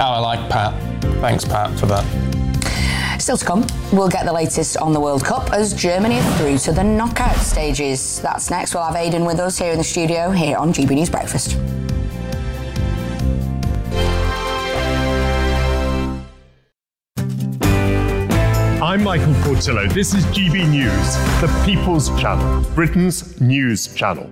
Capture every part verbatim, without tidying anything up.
I like Pat. Thanks, Pat, for that. Still to come, we'll get the latest on the World Cup as Germany are through to the knockout stages. That's next. We'll have Aidan with us here in the studio, here on G B News Breakfast. I'm Michael Portillo. This is G B News, the People's Channel, Britain's news channel.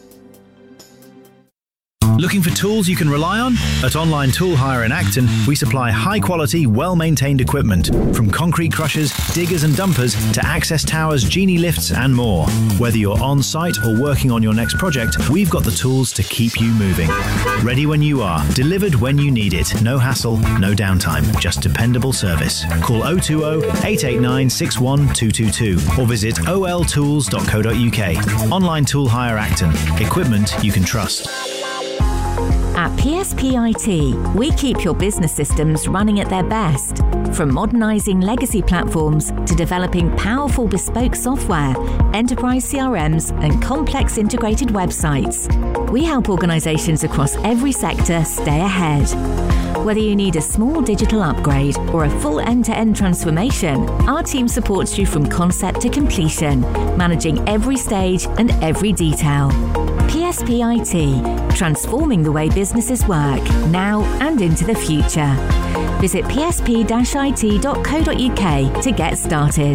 Looking for tools you can rely on? At Online Tool Hire in Acton, we supply high-quality, well-maintained equipment, from concrete crushers, diggers and dumpers to access towers, genie lifts and more. Whether you're on-site or working on your next project, we've got the tools to keep you moving. Ready when you are, delivered when you need it. No hassle, no downtime, just dependable service. Call oh two oh, eight eight nine, six one two two two or visit o l tools dot co dot u k. Online Tool Hire Acton. Equipment you can trust. At P S P I T, we keep your business systems running at their best. From modernising legacy platforms to developing powerful bespoke software, enterprise C R Ms and complex integrated websites. We help organisations across every sector stay ahead. Whether you need a small digital upgrade or a full end-to-end transformation, our team supports you from concept to completion, managing every stage and every detail. P S P I T, transforming the way businesses work, now and into the future. Visit p s p dash i t dot co dot u k to get started.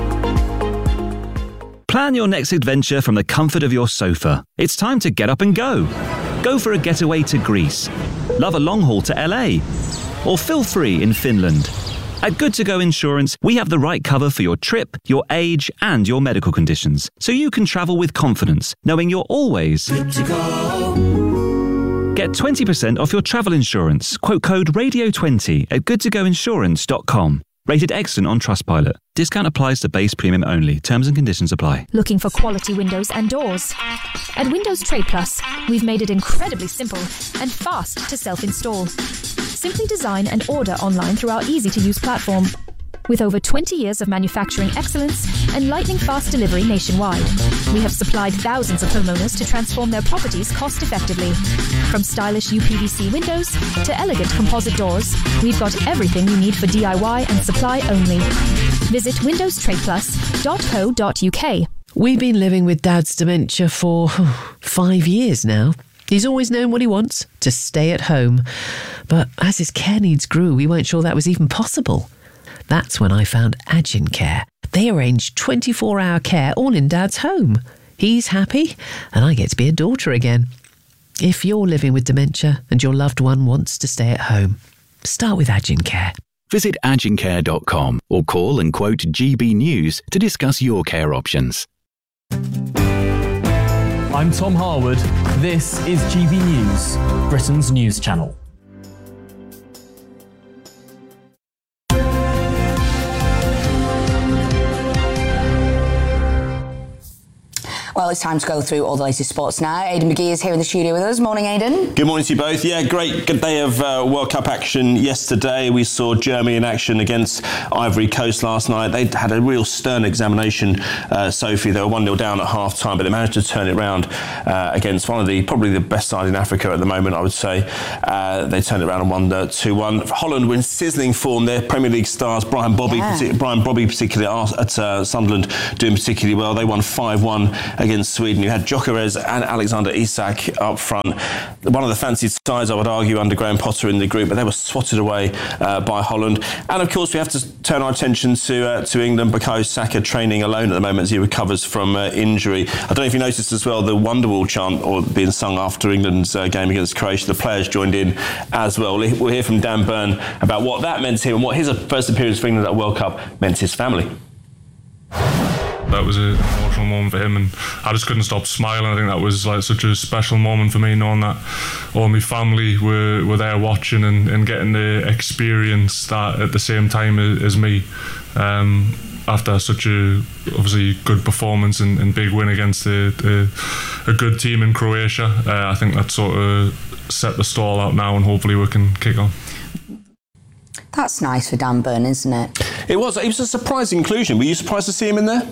Plan your next adventure from the comfort of your sofa. It's time to get up and go. Go for a getaway to Greece. Love a long haul to L A. Or feel free in Finland. At Good to Go Insurance, we have the right cover for your trip, your age, and your medical conditions, so you can travel with confidence, knowing you're always good to go. Get twenty percent off your travel insurance. Quote code radio twenty at good to go insurance dot com. Rated excellent on Trustpilot. Discount applies to base premium only. Terms and conditions apply. Looking for quality windows and doors? At Windows Trade Plus, we've made it incredibly simple and fast to self-install. Simply design and order online through our easy-to-use platform. With over twenty years of manufacturing excellence and lightning-fast delivery nationwide, we have supplied thousands of homeowners to transform their properties cost-effectively. From stylish U P V C windows to elegant composite doors, we've got everything you need for D I Y and supply only. Visit windows trade plus dot co dot u k. We've been living with Dad's dementia for oh, five years now. He's always known what he wants, to stay at home. But as his care needs grew, we weren't sure that was even possible. That's when I found Agin Care. They arrange twenty-four hour care all in Dad's home. He's happy, and I get to be a daughter again. If you're living with dementia and your loved one wants to stay at home, start with Agin Care. Visit agin care dot com or call and quote G B News to discuss your care options. I'm Tom Harwood. This is G B News, Britain's news channel. Well, it's time to go through all the latest sports now. Aidan McGee is here in the studio with us. Morning, Aidan. Good morning to you both. Yeah, great good day of uh, World Cup action yesterday. We saw Germany in action against Ivory Coast last night. They had a real stern examination, uh, Sophie. They were one nil down at half-time, but they managed to turn it around uh, against one of the, probably the best side in Africa at the moment, I would say. Uh, they turned it around and won two one. Holland were in sizzling form. Their Premier League stars, Brian Bobby, yeah. partic- Brian Bobby particularly at uh, Sunderland, doing particularly well. They won five one against Sweden. You had Gyökeres and Alexander Isak up front. One of the fancied sides, I would argue, under Graham Potter in the group, but they were swatted away uh, by Holland. And of course, we have to turn our attention to uh, to England. Bukayo Saka training alone at the moment as he recovers from uh, injury. I don't know if you noticed as well the Wonderwall chant or being sung after England's uh, game against Croatia. The players joined in as well. We'll hear from Dan Burn about what that meant to him and what his first appearance for England at the World Cup meant to his family. That was an emotional moment for him, and I just couldn't stop smiling. I think that was like such a special moment for me, knowing that all my family were, were there watching and, and getting to experience that at the same time as, as me. Um, after such a obviously good performance and, and big win against a, a, a good team in Croatia, uh, I think that sort of set the stall out now, and hopefully we can kick on. That's nice for Dan Burn, isn't it? It was. It was a surprise inclusion. Were you surprised to see him in there?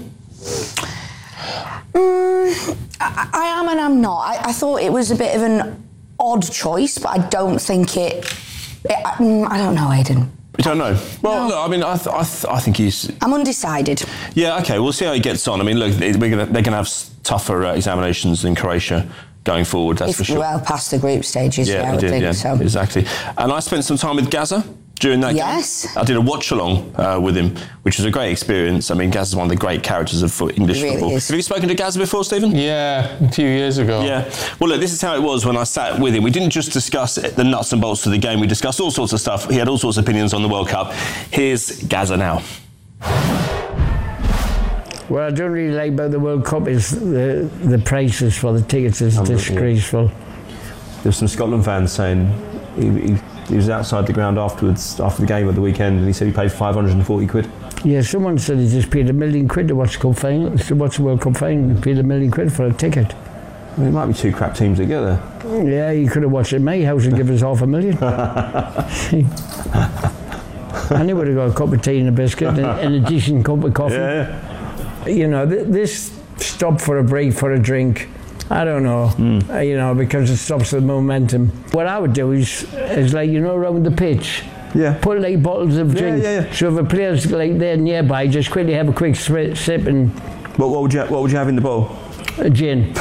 Mm, I, I am and I'm not. I, I thought it was a bit of an odd choice, but I don't think it I, mm, I don't know, Aidan. You don't know? Well, no. look, I mean, I, th- I, th- I think he's... I'm undecided. Yeah, OK, we'll see how he gets on. I mean, look, we're gonna, they're going to have tougher uh, examinations than Croatia going forward, that's if for sure. Well past the group stages, yeah, yeah I would did, think yeah, so. Exactly. And I spent some time with Gazza during that yes. game. I did a watch-along uh, with him, which was a great experience. I mean, Gazza's one of the great characters of fo- English really football. Is. Have you spoken to Gazza before, Stephen? Yeah, a few years ago. Yeah. Well, look, this is how it was when I sat with him. We didn't just discuss the nuts and bolts of the game. We discussed all sorts of stuff. He had all sorts of opinions on the World Cup. Here's Gazza now. What I don't really like about the World Cup is the the prices for the tickets is disgraceful. There's some Scotland fans saying he, he, he was outside the ground afterwards, after the game at the weekend, and he said he paid five hundred forty quid. Yeah, someone said he just paid a million quid to watch the Cup final, to watch the World Cup final. He paid a million quid for a ticket. Well, it might be two crap teams together. Yeah, you could have watched it at my house and give us half a million. And he would have got a cup of tea and a biscuit and, and a decent cup of coffee. Yeah. You know, th- this stop for a break, for a drink, I don't know, mm. uh, you know, because it stops the momentum. What I would do is, is like, you know, around the pitch, yeah. put like bottles of drink. Yeah, yeah, yeah. So if a player's like there nearby, just quickly have a quick sip, sip and... What, what, would you, what would you have in the bowl? A gin.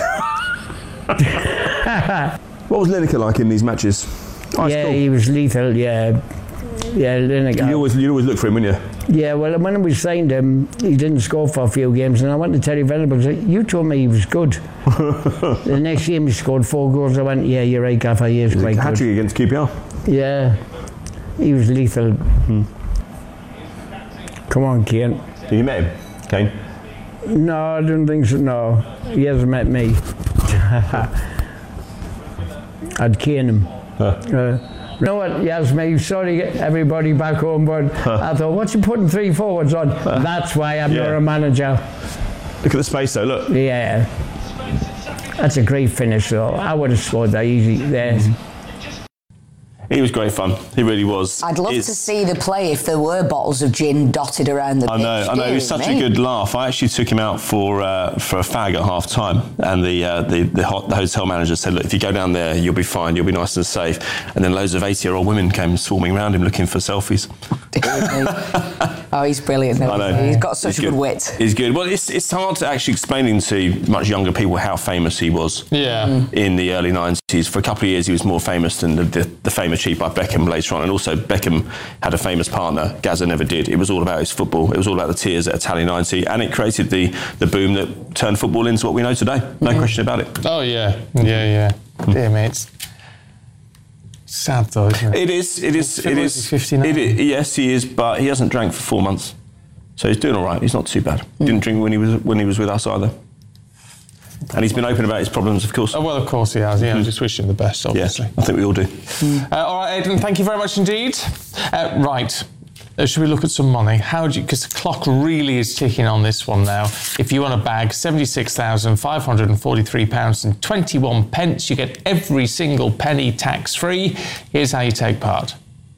What was Lineker like in these matches? Oh, yeah, cool. He was lethal, yeah. Yeah, Lineker. You always, you always look for him, wouldn't you? Yeah, well, when we signed him, he didn't score for a few games, and I went to Terry Venables, you told me he was good. The next game he scored four goals. I went, yeah, you're right, Gaffer, he is quite good. Hat-trick against Q P R. Yeah, he was lethal. Hmm. Come on, Kane. Did you met him, Kane? No, I don't think so, no. He hasn't met me. I'd cane him. Huh. Uh, You know what, Yasmin, sorry everybody back home, but huh. I thought, what's you putting three forwards on? Huh. That's why I'm yeah. not a manager. Look at the space though, look. Yeah. That's a great finish though. I would have scored that easy there. Mm-hmm. He was great fun. He really was. I'd love it's, to see the play if there were bottles of gin dotted around the I pitch. know, I know. It was such me. a good laugh. I actually took him out for uh, for a fag at half time, and the uh, the the, hot, the hotel manager said, "Look, if you go down there, you'll be fine. You'll be nice and safe." And then loads of eighty-year-old women came swarming around him looking for selfies. Oh, he's brilliant. Though. I know. He's got such he's a good. good wit. He's good. Well, it's it's hard to actually explaining to much younger people how famous he was. Yeah. Mm. In the early nineties, for a couple of years, he was more famous than the, the, the famous cheat by Beckham later on, and also Beckham had a famous partner. Gazza never did. It was all about his football. It was all about the tears at Italia ninety, and it created the the boom that turned football into what we know today. No mm. question about it. Oh yeah, yeah, yeah. Mm. Dear me, it's sad though, isn't it? It is. It is. It is. fifty-nine. It is. Yes, he is, but he hasn't drank for four months, so he's doing all right. He's not too bad. Mm. Didn't drink when he was when he was with us either. And he's been open about his problems, of course. Oh, well, of course he has. Yeah, mm. I just wish him the best, obviously. Yeah, I think we all do. Mm. Uh, all right, Aidan, thank you very much indeed. Uh, right. Uh, should we look at some money? How do you, because the clock really is ticking on this one now. If you want to bag seventy-six thousand five hundred forty-three pounds and twenty-one pence, you get every single penny tax-free. Here's how you take part.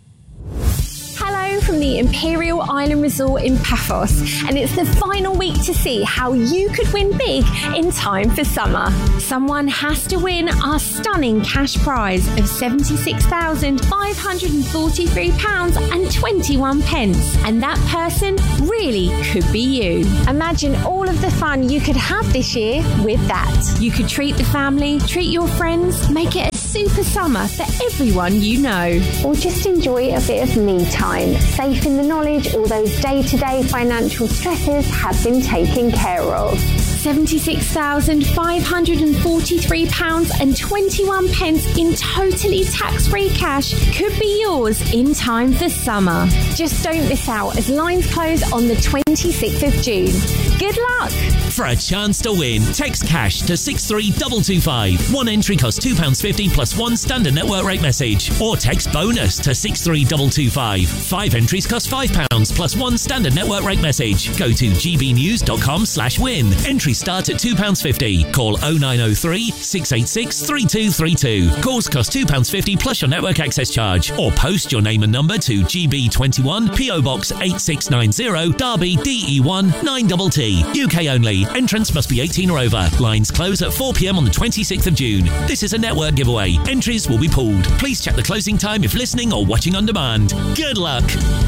Hello from the Imperial Island Resort in Paphos, and it's the final week to see how you could win big in time for summer. Someone has to win our stunning cash prize of seventy-six thousand five hundred forty-three pounds and twenty-one pence, and that person really could be you. Imagine all of the fun you could have this year with that. You could treat the family, treat your friends, make it a super summer for everyone you know. Or just enjoy a bit of me time, safe in the knowledge all those day-to-day financial stresses have been taken care of. seventy-six thousand five hundred forty-three pounds and twenty-one pence in totally tax-free cash could be yours in time for summer. Just don't miss out as lines close on the twenty-sixth of June. Good luck! For a chance to win, text cash to six three two two five. One entry costs two pounds fifty plus one standard network rate message. Or text bonus to six three two two five. Five entries cost five pounds plus one standard network rate message. Go to gbnews.com slash win. Entry start at two pounds fifty. Call oh nine oh three, six eight six, three two three two. Calls cost two pounds fifty plus your network access charge. Or post your name and number to G B twenty-one, P O Box eight six nine zero, Derby D E one nine two two. Holiday, U K only. Entrance must be eighteen or over. Lines close at four p m on the twenty-sixth of June. This is a network giveaway. Entries will be pulled. Please check the closing time if listening or watching on demand. Good luck.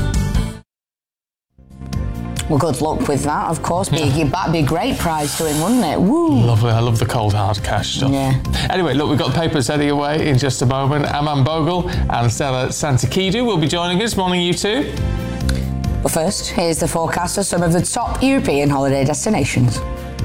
Well, good luck with that, of course. Be, that'd be a great prize to win, wouldn't it? Woo! Lovely. I love the cold hard cash stuff. Yeah. Anyway, look, we've got the papers heading away in just a moment. Aman Bogle and Stella Santakidou will be joining us. Morning, you two. But first, here's the forecast of some of the top European holiday destinations.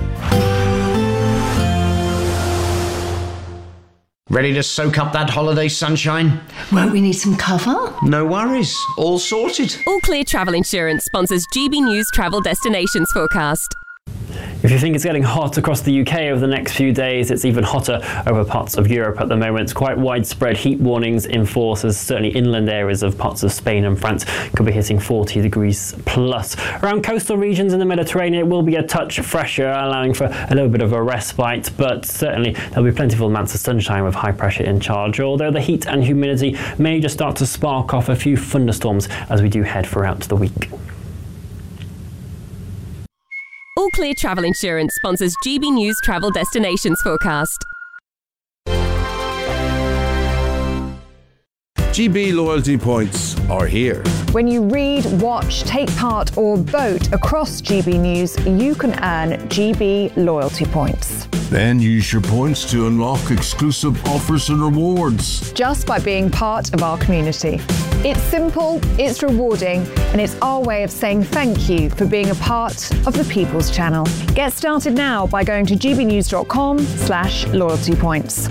Ready to soak up that holiday sunshine? Won't we need some cover? No worries, all sorted. All Clear Travel Insurance sponsors G B News Travel Destinations Forecast. If you think it's getting hot across the U K over the next few days, it's even hotter over parts of Europe at the moment. Quite widespread heat warnings in force, as certainly inland areas of parts of Spain and France could be hitting forty degrees plus. Around coastal regions in the Mediterranean, it will be a touch fresher, allowing for a little bit of a respite, but certainly there'll be plentiful amounts of sunshine with high pressure in charge, although the heat and humidity may just start to spark off a few thunderstorms as we do head throughout the week. All Clear Travel Insurance sponsors G B News Travel Destinations Forecast. G B loyalty points are here. When you read, watch, take part or vote across G B News, you can earn G B loyalty points. Then use your points to unlock exclusive offers and rewards. Just by being part of our community. It's simple, it's rewarding, and it's our way of saying thank you for being a part of the People's Channel. Get started now by going to gbnews.com slash loyalty points.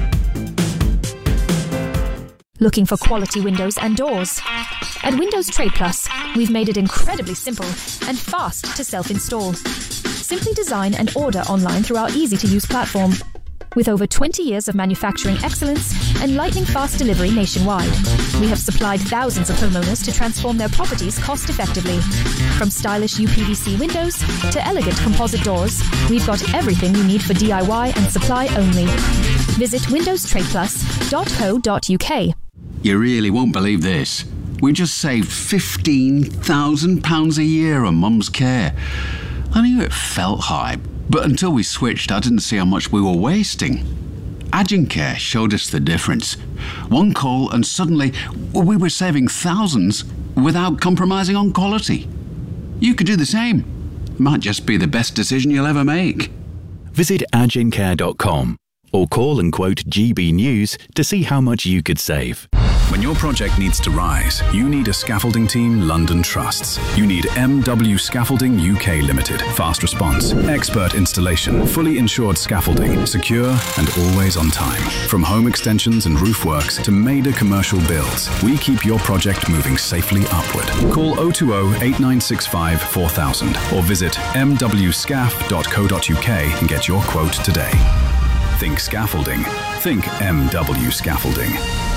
Looking for quality windows and doors? At Windows Trade Plus, we've made it incredibly simple and fast to self-install. Simply design and order online through our easy-to-use platform. With over twenty years of manufacturing excellence and lightning-fast delivery nationwide, we have supplied thousands of homeowners to transform their properties cost-effectively. From stylish U P V C windows to elegant composite doors, we've got everything you need for D I Y and supply only. Visit windows trade plus dot co dot U K. You really won't believe this. We just saved fifteen thousand pounds a year on Mum's care. I knew it felt high, but until we switched, I didn't see how much we were wasting. Agencare showed us the difference. One call and suddenly we were saving thousands without compromising on quality. You could do the same. Might just be the best decision you'll ever make. Visit agencare dot com or call and quote G B News to see how much you could save. When your project needs to rise, you need a scaffolding team London trusts. You need M W Scaffolding U K Limited. Fast response, expert installation, fully insured scaffolding, secure and always on time. From home extensions and roof works to major commercial builds, we keep your project moving safely upward. Call oh two oh, eight nine six five, four thousand or visit m w scaff dot co dot U K and get your quote today. Think scaffolding. Think M W Scaffolding.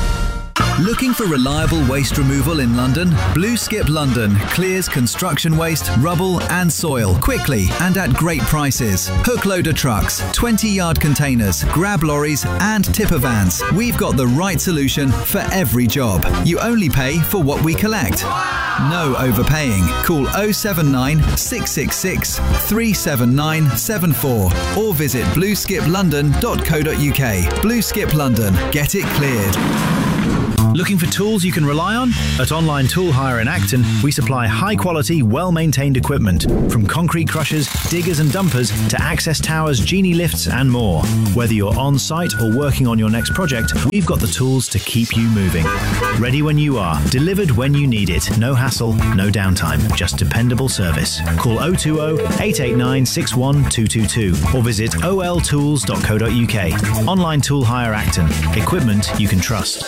Looking for reliable waste removal in London? Blue Skip London clears construction waste, rubble and soil quickly and at great prices. Hook loader trucks, twenty yard containers, grab lorries and tipper vans. We've got the right solution for every job. You only pay for what we collect. No overpaying. Call oh seven nine, six six six, three seven nine seven four or visit blue skip london dot co dot U K. Blue Skip London. Get it cleared. Looking for tools you can rely on? At Online Tool Hire in Acton, we supply high-quality, well-maintained equipment, from concrete crushers, diggers and dumpers to access towers, genie lifts and more. Whether you're on-site or working on your next project, we've got the tools to keep you moving. Ready when you are, delivered when you need it. No hassle, no downtime, just dependable service. Call oh two oh, eight eight nine, six one two two two or visit o l tools dot co dot U K. Online Tool Hire Acton. Equipment you can trust.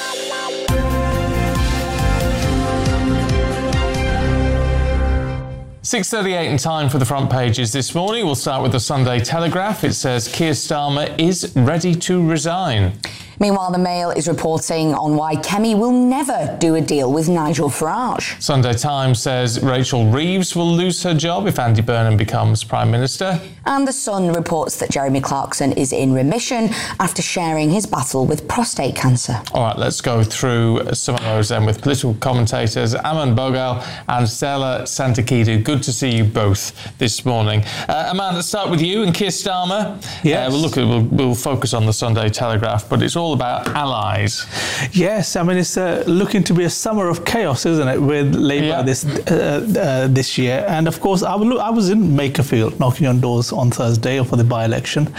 six thirty-eight in time for the front pages this morning. We'll start with the Sunday Telegraph. It says Keir Starmer is ready to resign. Meanwhile, the Mail is reporting on why Kemi will never do a deal with Nigel Farage. Sunday Times says Rachel Reeves will lose her job if Andy Burnham becomes Prime Minister. And The Sun reports that Jeremy Clarkson is in remission after sharing his battle with prostate cancer. All right, let's go through some of those then with political commentators Aman Bogal and Stella Santakidou. Good to see you both this morning. Uh, Aman, let's start with you and Keir Starmer. Yes. Uh, we'll look at we'll, we'll focus on the Sunday Telegraph, but it's all about allies. Yes, I mean it's uh, looking to be a summer of chaos, isn't it, with Labour yeah. this uh, uh, this year? And of course, I, I was in Makerfield knocking on doors on Thursday for the by-election,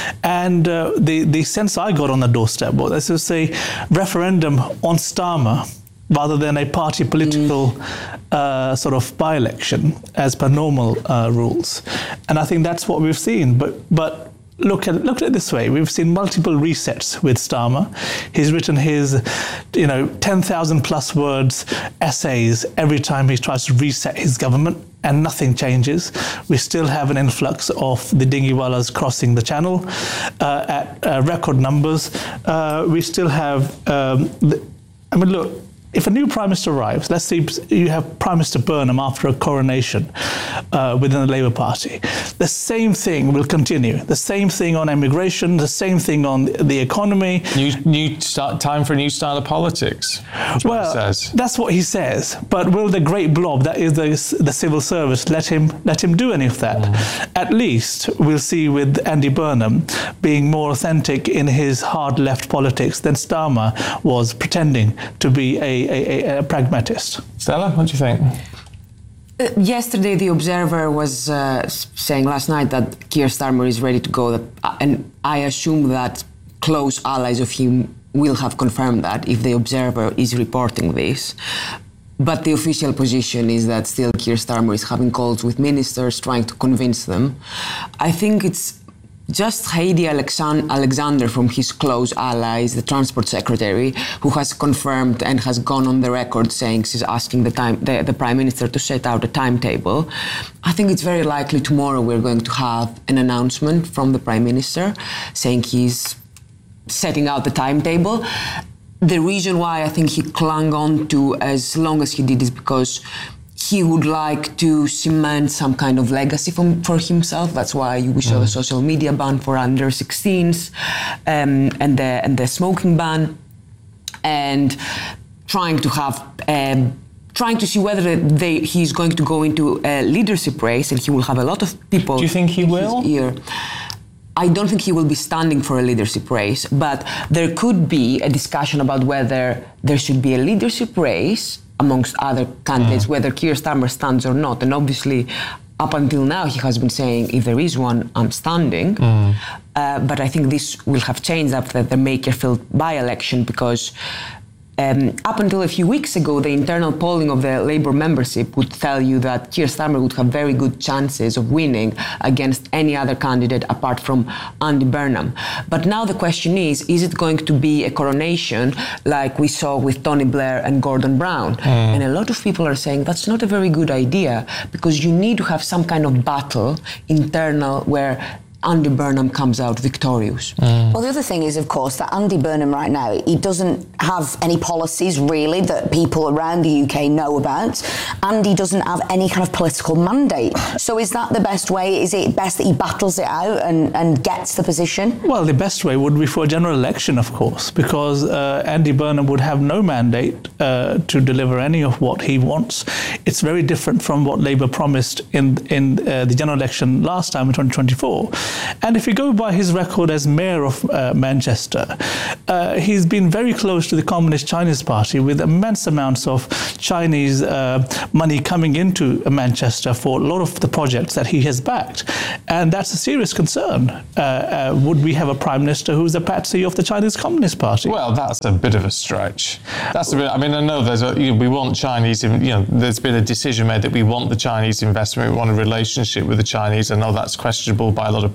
and uh, the the sense I got on the doorstep was, let's just say, referendum on Starmer rather than a party political mm. uh, sort of by-election as per normal uh, rules. And I think that's what we've seen. But but. Look at look at it this way: we've seen multiple resets with Starmer. He's written his, you know, ten thousand plus words essays every time he tries to reset his government, and nothing changes. We still have an influx of the dinghywalas crossing the channel uh, at uh, record numbers. Uh, we still have. Um, the, I mean, look. If a new Prime Minister arrives, let's say you have Prime Minister Burnham after a coronation uh, within the Labour Party, the same thing will continue. The same thing on immigration, the same thing on the economy. New, new start, time for a new style of politics. That's well, what he says. That's what he says. But will the great blob that is the, the civil service let him let him do any of that? Mm. At least we'll see with Andy Burnham being more authentic in his hard left politics than Starmer was pretending to be a A, a, a pragmatist. Stella, what do you think? Uh, yesterday, The Observer was uh, saying last night that Keir Starmer is ready to go, that, uh, and I assume that close allies of him will have confirmed that if The Observer is reporting this. But the official position is that still Keir Starmer is having calls with ministers, trying to convince them. I think it's just Heidi Alexander from his close allies, the Transport Secretary, who has confirmed and has gone on the record saying she's asking the, time, the, the Prime Minister to set out a timetable. I think it's very likely tomorrow we're going to have an announcement from the Prime Minister saying he's setting out the timetable. The reason why I think he clung on to as long as he did is because he would like to cement some kind of legacy from, for himself. That's why we saw mm. the social media ban for under sixteens um, and, the, and the smoking ban, and trying to have, um, trying to see whether they, he's going to go into a leadership race, and he will have a lot of people. Do you think he will? Here. I don't think he will be standing for a leadership race, but there could be a discussion about whether there should be a leadership race amongst other candidates, mm. whether Keir Starmer stands or not. And obviously, up until now, he has been saying, if there is one, I'm standing. Mm. Uh, but I think this will have changed after the Makerfield by-election, because Um, up until a few weeks ago, the internal polling of the Labour membership would tell you that Keir Starmer would have very good chances of winning against any other candidate apart from Andy Burnham. But now the question is, is it going to be a coronation like we saw with Tony Blair and Gordon Brown? Mm. And a lot of people are saying that's not a very good idea, because you need to have some kind of battle internal where Andy Burnham comes out victorious. Mm. Well, the other thing is, of course, that Andy Burnham right now, he doesn't have any policies really that people around the U K know about, and he doesn't have any kind of political mandate. So is that the best way? Is it best that he battles it out and, and gets the position? Well, the best way would be for a general election, of course, because uh, Andy Burnham would have no mandate uh, to deliver any of what he wants. It's very different from what Labour promised in, in uh, the general election last time in twenty twenty-four. And if you go by his record as mayor of uh, Manchester, uh, he's been very close to the Communist Chinese Party, with immense amounts of Chinese uh, money coming into Manchester for a lot of the projects that he has backed. And that's a serious concern. Uh, uh, would we have a prime minister who's a patsy of the Chinese Communist Party? Well, that's a bit of a stretch. That's a bit, I mean, I know there's a, you know, we want Chinese, you know, there's been a decision made that we want the Chinese investment, we want a relationship with the Chinese. I know that's questionable by a lot of people.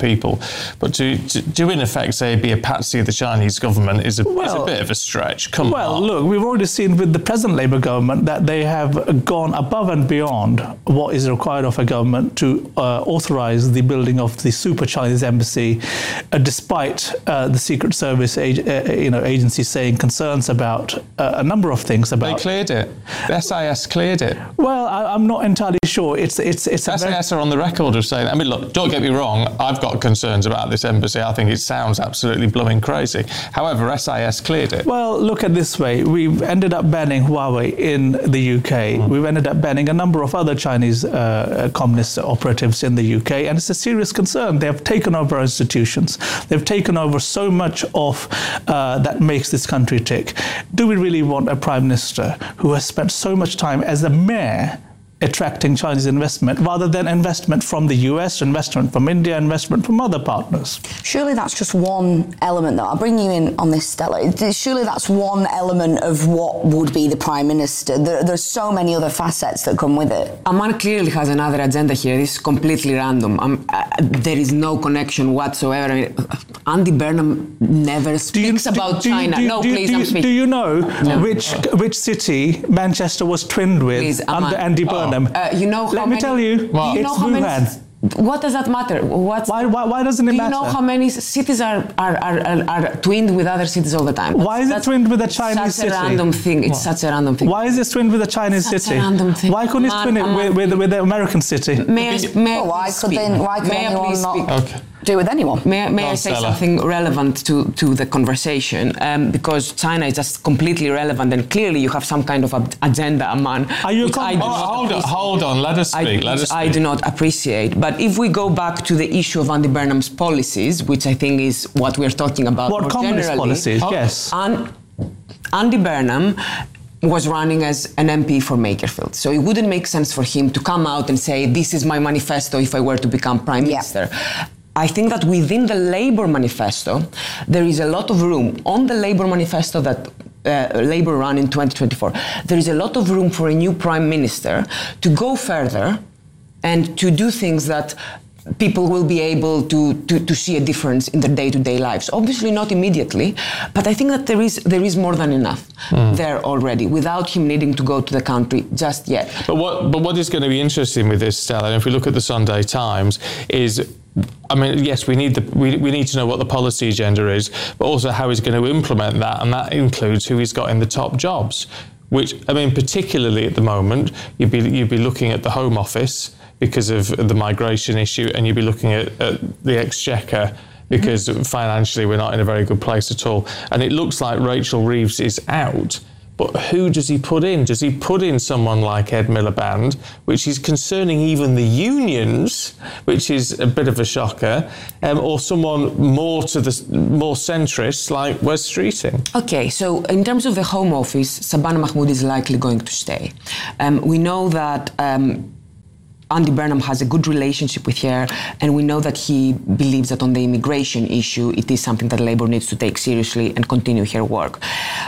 people. But to, to, to in effect say be a patsy of the Chinese government is a, well, is a bit of a stretch. Come well, on. Well, look, we've already seen with the present Labour government that they have gone above and beyond what is required of a government to uh, authorise the building of the super Chinese embassy, uh, despite uh, the Secret Service ag- uh, you know, agency saying concerns about uh, a number of things. About They cleared it. The S I S cleared it. Well, I, I'm not entirely sure. It's it's it's. S I S are on the record of saying. I mean, look, don't get me wrong. I've got concerns about this embassy. I think it sounds absolutely blooming crazy. However, S I S cleared it. Well, look at it this way. We've ended up banning Huawei in the U K. Mm. We've ended up banning a number of other Chinese uh, communist operatives in the U K, and it's a serious concern. They have taken over our institutions. They've taken over so much of uh, that makes this country tick. Do we really want a prime minister who has spent so much time as a mayor attracting Chinese investment rather than investment from the U S, investment from India, investment from other partners? Surely that's just one element, though. I'll bring you in on this, Stella. Surely that's one element of what would be the Prime Minister. There, there's so many other facets that come with it. Amman clearly has another agenda here. This is completely random. Um, uh, there is no connection whatsoever. I mean, Andy Burnham never speaks you, about do, China. Do, do, no, do, please, do, I'm speaking. Do you know no. which which city Manchester was twinned with please, under Andy Burnham? Uh, you know Let how me many, tell you, you it's know how Wuhan. Many, what does that matter? What's, why, why, why doesn't it do matter? You know how many cities are, are, are, are, are twinned with other cities all the time? Why is it twinned with a Chinese such city? Such a random thing. It's what? such a random thing. Why is it twinned with a Chinese such city? A random thing. Why couldn't it twin it with, with, with the American city? May I, may well, why could, then, why could may anyone not okay. do it with anyone? May, may I say Stella. something relevant to, to the conversation? Um, because China is just completely irrelevant, and clearly you have some kind of ab- agenda, Amman. Are you I oh, hold on, hold on, let us speak. I, let us I speak. do not appreciate. But if we go back to the issue of Andy Burnham's policies, which I think is what we're talking about what more communist generally, policies? Oh. Yes. And Andy Burnham was running as an M P for Makerfield. So it wouldn't make sense for him to come out and say, this is my manifesto if I were to become Prime yeah. Minister. I think that within the Labour manifesto, there is a lot of room. On the Labour manifesto that uh, Labour ran in twenty twenty-four, there is a lot of room for a new Prime Minister to go further and to do things that people will be able to, to, to see a difference in their day-to-day lives. Obviously not immediately, but I think that there is there is more than enough mm. there already without him needing to go to the country just yet. But what but what is going to be interesting with this, Stella, and if we look at the Sunday Times, is I mean, yes, we need the we, we need to know what the policy agenda is, but also how he's going to implement that, and that includes who he's got in the top jobs. Which I mean, particularly at the moment, you'd be you'd be looking at the Home Office because of the migration issue, and you'd be looking at, at the Exchequer because mm-hmm. financially we're not in a very good place at all. And it looks like Rachel Reeves is out. But who does he put in? Does he put in someone like Ed Miliband, which is concerning even the unions, which is a bit of a shocker, um, or someone more to the more centrist like Wes Streeting? Okay, so in terms of the Home Office, Sabana Mahmood is likely going to stay. Um, we know that um, Andy Burnham has a good relationship with her, and we know that he believes that on the immigration issue, it is something that Labour needs to take seriously and continue her work.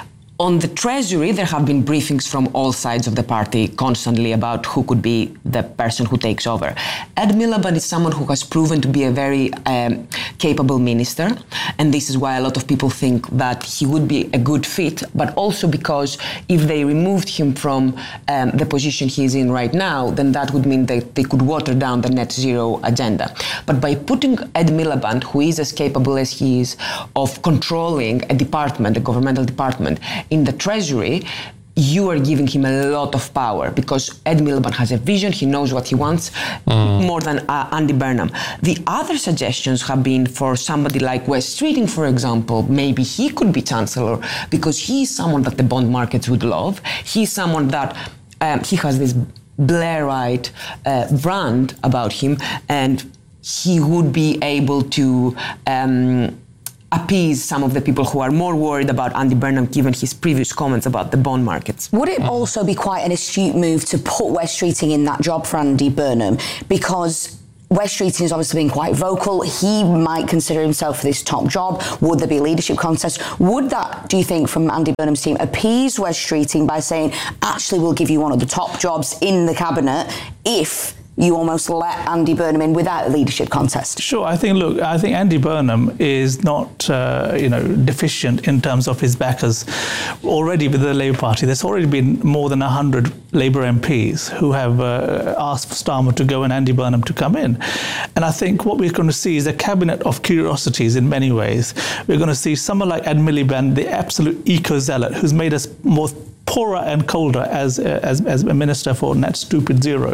On the Treasury, there have been briefings from all sides of the party constantly about who could be the person who takes over. Ed Miliband is someone who has proven to be a very um, capable minister, and this is why a lot of people think that he would be a good fit, but also because if they removed him from um, the position he is in right now, then that would mean that they could water down the net zero agenda. But by putting Ed Miliband, who is as capable as he is of controlling a department, a governmental department, in the Treasury, you are giving him a lot of power because Ed Miliband has a vision, he knows what he wants, mm. more than uh, Andy Burnham. The other suggestions have been for somebody like Wes Streeting, for example. Maybe he could be Chancellor because he is someone that the bond markets would love. He's someone that um, he has this Blairite uh, brand about him, and he would be able to um, appease some of the people who are more worried about Andy Burnham given his previous comments about the bond markets. Would it also be quite an astute move to put Wes Streeting in that job for Andy Burnham? Because Wes Streeting has obviously been quite vocal. He might consider himself for this top job. Would there be a leadership contest? Would that, do you think, from Andy Burnham's team, appease Wes Streeting by saying, actually, we'll give you one of the top jobs in the cabinet if you almost let Andy Burnham in without a leadership contest? Sure. I think, look, I think Andy Burnham is not, uh, you know, deficient in terms of his backers. Already with the Labour Party, there's already been more than one hundred Labour M Ps who have uh, asked for Starmer to go and Andy Burnham to come in. And I think what we're going to see is a cabinet of curiosities in many ways. We're going to see someone like Ed Miliband, the absolute eco-zealot, who's made us more poorer and colder as, uh, as as a minister for net stupid zero.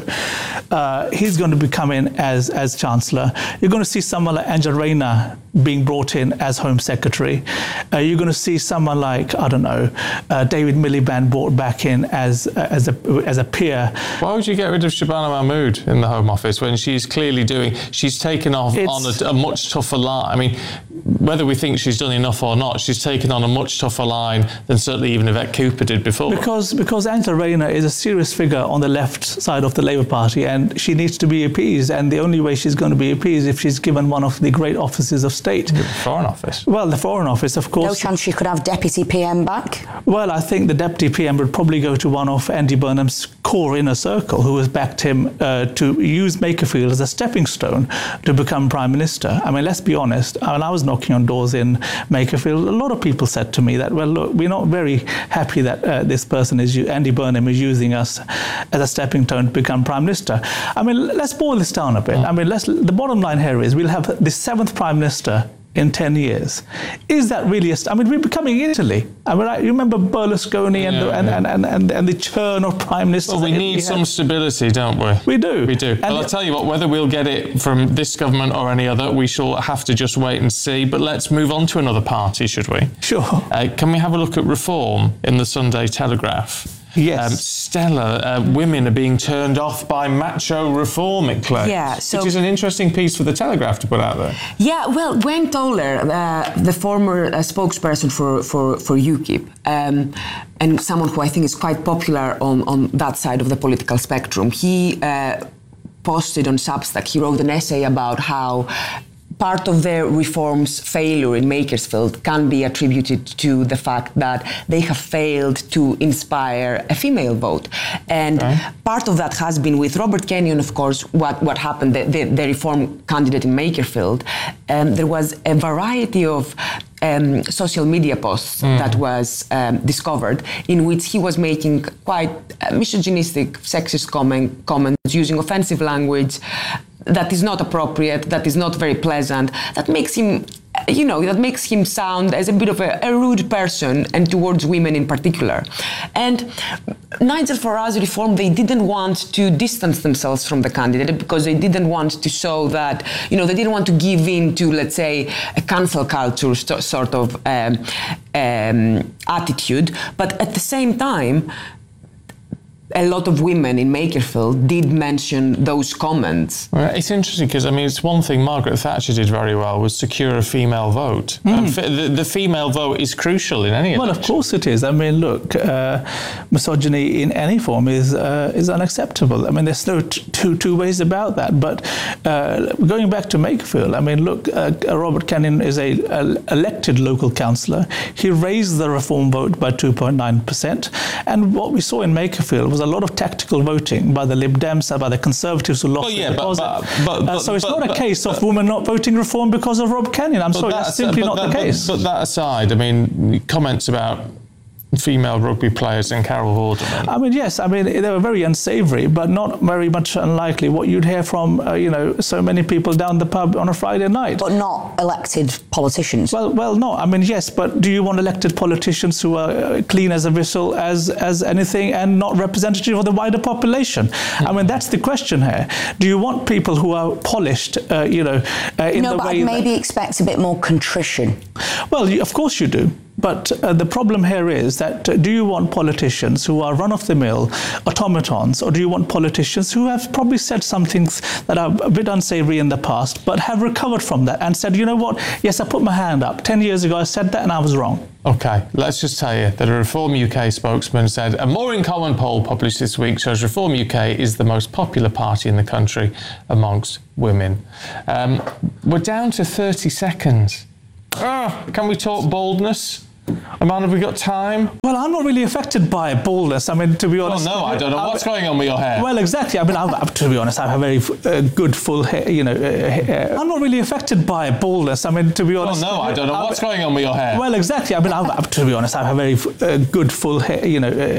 Uh, he's going to be coming as as chancellor. You're going to see someone like Angela Rayner being brought in as Home Secretary. Uh, you're going to see someone like, I don't know, uh, David Miliband brought back in as uh, as a as a peer. Why would you get rid of Shabana Mahmood in the Home Office when she's clearly doing? She's taken off it's, on a, a much tougher line. I mean, whether we think she's done enough or not, she's taken on a much tougher line than certainly even Yvette Cooper did before. Because because Angela Rayner is a serious figure on the left side of the Labour Party, and she needs to be appeased. And the only way she's going to be appeased if she's given one of the great offices of state. The Foreign Office. Well, the Foreign Office, of course. No chance she could have Deputy P M back? Well, I think the Deputy P M would probably go to one of Andy Burnham's core inner circle, who has backed him uh, to use Makerfield as a stepping stone to become Prime Minister. I mean, let's be honest. When I was knocking on doors in Makerfield, a lot of people said to me that, well, look, we're not very happy that uh, this person is, Andy Burnham is using us as a stepping stone to become Prime Minister. I mean, let's boil this down a bit. I mean, let's, the bottom line here is we'll have the seventh Prime Minister in ten years. Is that really a... St- I mean, we're becoming Italy. I mean, I remember Berlusconi and, yeah, the, and, yeah. and, and, and, and the churn of prime ministers. Well, we need some had. stability, don't we? We do. We do. Well, I'll tell you what, whether we'll get it from this government or any other, we shall have to just wait and see. But let's move on to another party, should we? Sure. Uh, can we have a look at Reform in the Sunday Telegraph? Yes. Um, Stella, uh, women are being turned off by macho reform, it claims. Yeah, so, which is an interesting piece for the Telegraph to put out there. Yeah, well, Wayne Toller, uh, the former uh, spokesperson for, for, for UKIP, um, and someone who I think is quite popular on, on that side of the political spectrum, he uh, posted on Substack, he wrote an essay about how part of the reform's failure in Makersfield can be attributed to the fact that they have failed to inspire a female vote. And okay. part of that has been with Robert Kenyon, of course, what, what happened, the, the, the reform candidate in Makerfield. Um, there was a variety of Um, social media posts mm. that was um, discovered in which he was making quite uh, misogynistic, sexist comment, comments, using offensive language that is not appropriate, that is not very pleasant, that makes him, you know, that makes him sound as a bit of a, a rude person, and towards women in particular. And Nigel Farage Reform, they didn't want to distance themselves from the candidate because they didn't want to show that, you know, they didn't want to give in to, let's say, a cancel culture st- sort of um, um, attitude. But at the same time, a lot of women in Makerfield did mention those comments. Well, it's interesting because, I mean, it's one thing Margaret Thatcher did very well was secure a female vote. Mm. And f- the, the female vote is crucial in any Well, election. of course it is. I mean, look, uh, misogyny in any form is uh, is unacceptable. I mean, there's no t- two two ways about that. But uh, going back to Makerfield, I mean, look, uh, Robert Kenyon is a, a elected local councillor. He raised the reform vote by two point nine percent. And what we saw in Makerfield was a lot of tactical voting by the Lib Dems, by the Conservatives who lost oh, yeah, the but, deposit. But, but, uh, so it's but, not but, a case but, of women not voting reform because of Rob Kenyon. I'm sorry, that, that's simply not that, the case. But, but that aside, I mean, comments about female rugby players and Carol Vorderman. I mean, yes, I mean, they were very unsavoury, but not very much unlikely what you'd hear from, uh, you know, so many people down the pub on a Friday night. But not elected politicians. Well, well, no, I mean, yes, but do you want elected politicians who are uh, clean as a whistle as, as anything and not representative of the wider population? Mm-hmm. I mean, that's the question here. Do you want people who are polished, uh, you know, uh, in no, the but way I'd maybe that... expect a bit more contrition. Well, of course you do. But uh, the problem here is that uh, do you want politicians who are run-of-the-mill automatons, or do you want politicians who have probably said some things that are a bit unsavory in the past, but have recovered from that and said, you know what, yes, I put my hand up. Ten years ago I said that and I was wrong. OK, let's just tell you that a Reform U K spokesman said a More in Common poll published this week shows Reform U K is the most popular party in the country amongst women. Um, we're down to thirty seconds. Oh, can we talk boldness? Aman, have we got time? Well, I'm not really affected by baldness. I mean, to be honest. Well, no, I don't know what's going on with your hair. Well, exactly. I mean, I've, to be honest, I have a very uh, good full hair. You know, uh, hair. I'm not really affected by baldness. I mean, to be honest. Well, no, I don't know what's going on with your hair. Well, exactly. I mean, I've, to be honest, I have a very uh, good full hair. You know. Uh,